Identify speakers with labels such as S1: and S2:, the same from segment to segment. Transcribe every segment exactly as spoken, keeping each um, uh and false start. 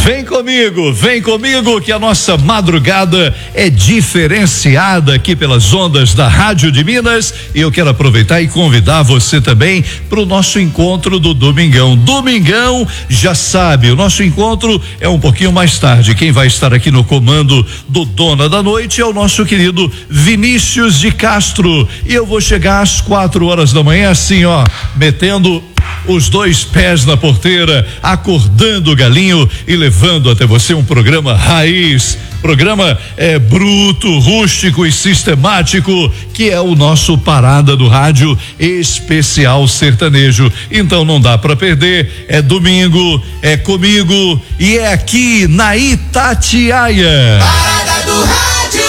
S1: Vem comigo, vem comigo que a nossa madrugada é diferenciada aqui pelas ondas da Rádio de Minas, e eu quero aproveitar e convidar você também para o nosso encontro do Domingão. Domingão, já sabe, o nosso encontro é um pouquinho mais tarde. Quem vai estar aqui no comando do Dona da Noite é o nosso querido Vinícius de Castro, e eu vou chegar às quatro horas da manhã assim, ó, metendo os dois pés na porteira, acordando o galinho e levando até você um programa raiz, programa é bruto, rústico e sistemático, que é o nosso Parada do Rádio Especial Sertanejo. Então não dá para perder, é domingo, é comigo e é aqui na Itatiaia.
S2: Parada do Rádio.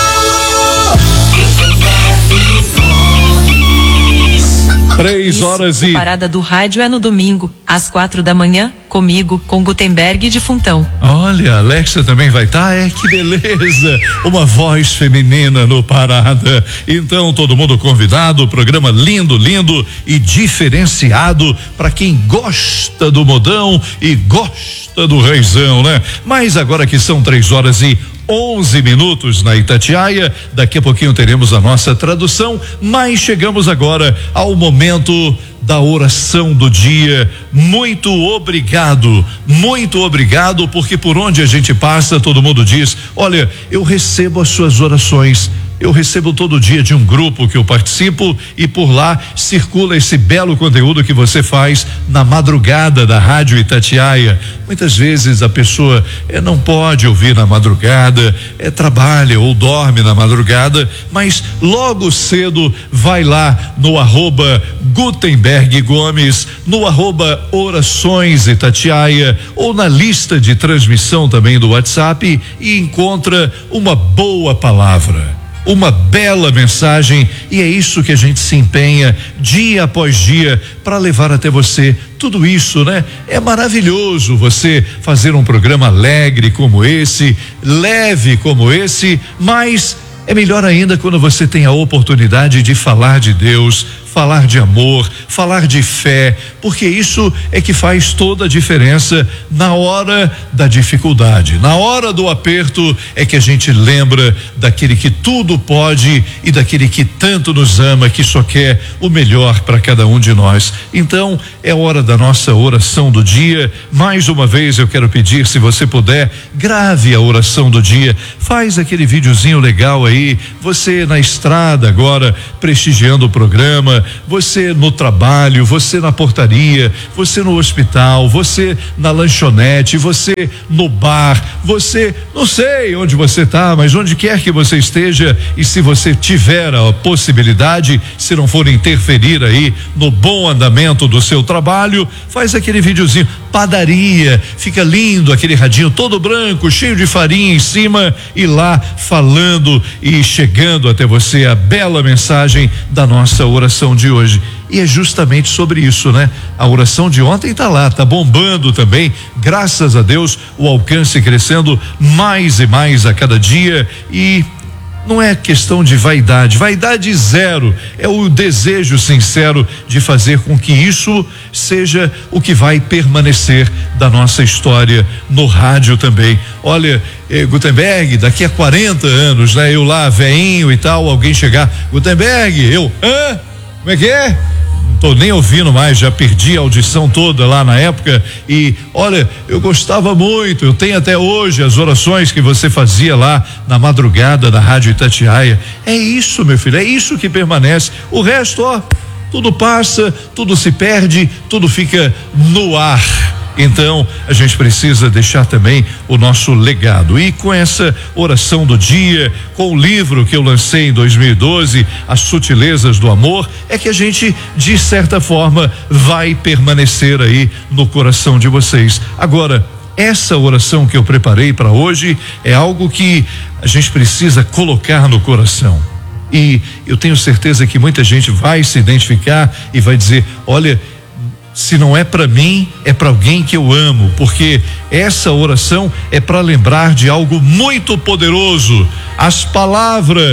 S1: Três
S3: Isso,
S1: horas e.
S3: A Parada do Rádio é no domingo, às quatro da manhã, comigo, com Gutenberg de Funtão.
S1: Olha, a Alexa também vai estar, tá? É que beleza, uma voz feminina no Parada. Então, todo mundo convidado, programa lindo, lindo e diferenciado para quem gosta do modão e gosta do reizão, né? Mas agora que são três horas e onze minutos na Itatiaia, daqui a pouquinho teremos a nossa tradução, mas chegamos agora ao momento da oração do dia. Muito obrigado, muito obrigado, porque por onde a gente passa, todo mundo diz: olha, eu recebo as suas orações. Eu recebo todo dia de um grupo que eu participo, e por lá circula esse belo conteúdo que você faz na madrugada da Rádio Itatiaia. Muitas vezes a pessoa é, não pode ouvir na madrugada, é, trabalha ou dorme na madrugada, mas logo cedo vai lá no arroba Gutenberg Gomes, no arroba Orações Itatiaia, ou na lista de transmissão também do WhatsApp, e encontra uma boa palavra, uma bela mensagem, e é isso que a gente se empenha dia após dia para levar até você tudo isso, né? É maravilhoso você fazer um programa alegre como esse, leve como esse, mas é melhor ainda quando você tem a oportunidade de falar de Deus, falar de amor, falar de fé, porque isso é que faz toda a diferença na hora da dificuldade, na hora do aperto, é que a gente lembra daquele que tudo pode e daquele que tanto nos ama, que só quer o melhor para cada um de nós. Então é hora da nossa oração do dia. Mais uma vez eu quero pedir, se você puder, grave a oração do dia, faz aquele videozinho legal aí, você na estrada agora prestigiando o programa, você no trabalho, você na portaria, você no hospital, você na lanchonete, você no bar, você, não sei onde você está, mas onde quer que você esteja, e se você tiver a possibilidade, se não for interferir aí no bom andamento do seu trabalho, faz aquele videozinho. Padaria, fica lindo aquele radinho todo branco, cheio de farinha em cima, e lá falando e chegando até você a bela mensagem da nossa oração de hoje. E é justamente sobre isso, né? A oração de ontem tá lá, tá bombando também, graças a Deus, o alcance crescendo mais e mais a cada dia, e não é questão de vaidade, vaidade zero, é o desejo sincero de fazer com que isso seja o que vai permanecer da nossa história no rádio também. Olha, eh, Gutenberg, daqui a quarenta anos, né? Eu lá, veinho e tal, alguém chegar: Gutenberg, eu, hã? Como é que é? Não tô nem ouvindo mais, já perdi a audição toda lá na época, e olha, eu gostava muito, eu tenho até hoje as orações que você fazia lá na madrugada da Rádio Itatiaia. É isso, meu filho, é isso que permanece. O resto, ó, tudo passa, tudo se perde, tudo fica no ar. Então a gente precisa deixar também o nosso legado, e com essa oração do dia, com o livro que eu lancei em dois mil e doze, As Sutilezas do Amor, é que a gente de certa forma vai permanecer aí no coração de vocês. Agora, essa oração que eu preparei para hoje é algo que a gente precisa colocar no coração, e eu tenho certeza que muita gente vai se identificar e vai dizer: olha, se não é para mim, é para alguém que eu amo, porque essa oração é para lembrar de algo muito poderoso. As palavras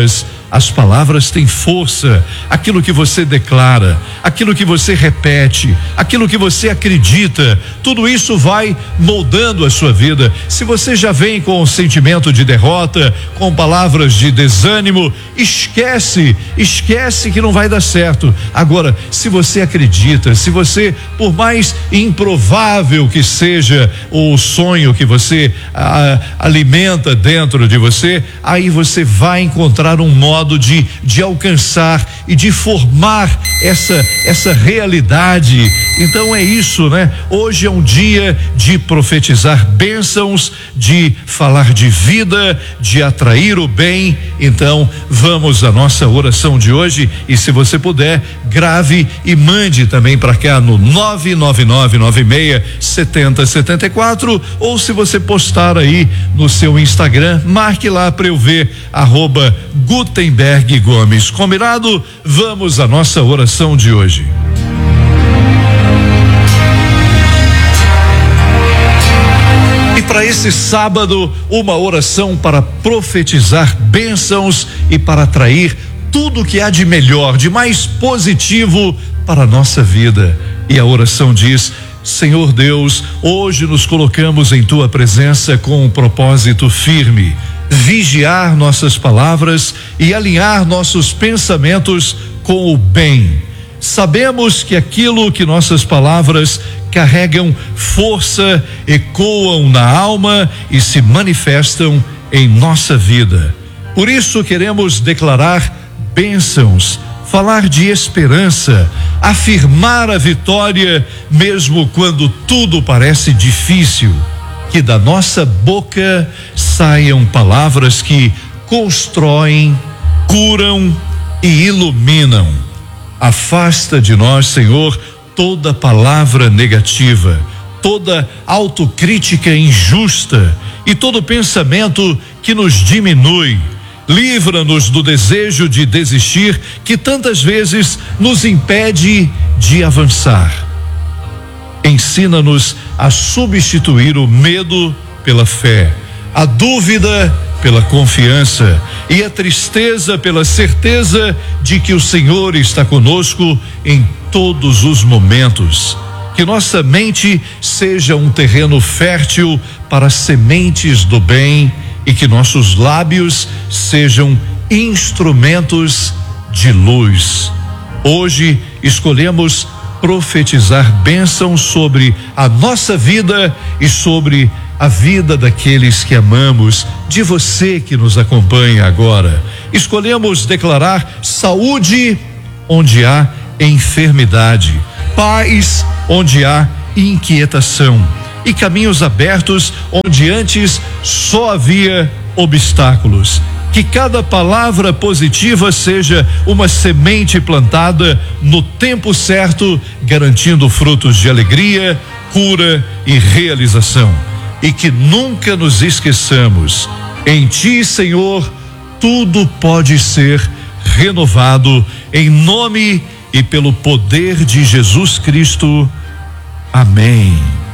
S1: As palavras têm força. Aquilo que você declara, aquilo que você repete, aquilo que você acredita, tudo isso vai moldando a sua vida. Se você já vem com o sentimento de derrota, com palavras de desânimo, esquece, esquece que não vai dar certo. Agora, se você acredita, se você, por mais improvável que seja o sonho que você a, alimenta dentro de você, aí você vai encontrar um modo de, de alcançar e de formar essa, essa realidade. Então é isso, né? Hoje é um dia de profetizar bênçãos, de falar de vida, de atrair o bem. Então vamos à nossa oração de hoje, e se você puder, grave e mande também para cá no nove nove nove nove seis sete zero sete quatro, ou se você postar aí no seu Instagram, marque lá para eu ver, arroba Gutenberg Gomes. Combinado? Vamos à nossa oração de hoje. E para esse sábado, uma oração para profetizar bênçãos e para atrair tudo que há de melhor, de mais positivo para a nossa vida. E a oração diz: Senhor Deus, hoje nos colocamos em tua presença com um propósito firme: vigiar nossas palavras e alinhar nossos pensamentos com o bem. Sabemos que aquilo que nossas palavras carregam força, ecoam na alma e se manifestam em nossa vida. Por isso queremos declarar bênçãos, falar de esperança, afirmar a vitória mesmo quando tudo parece difícil. Que da nossa boca saiam palavras que constroem, curam e iluminam. Afasta de nós, Senhor, toda palavra negativa, toda autocrítica injusta e todo pensamento que nos diminui. Livra-nos do desejo de desistir, que tantas vezes nos impede de avançar. Ensina-nos a substituir o medo pela fé, a dúvida pela confiança e a tristeza pela certeza de que o Senhor está conosco em todos os momentos. Que nossa mente seja um terreno fértil para sementes do bem e que nossos lábios sejam instrumentos de luz. Hoje escolhemos profetizar bênção sobre a nossa vida e sobre a vida daqueles que amamos, de você que nos acompanha agora. Escolhemos declarar saúde onde há enfermidade, paz onde há inquietação e caminhos abertos onde antes só havia obstáculos. Que cada palavra positiva seja uma semente plantada no tempo certo, garantindo frutos de alegria, cura e realização. E que nunca nos esqueçamos: em ti, Senhor, tudo pode ser renovado, em nome e pelo poder de Jesus Cristo. Amém.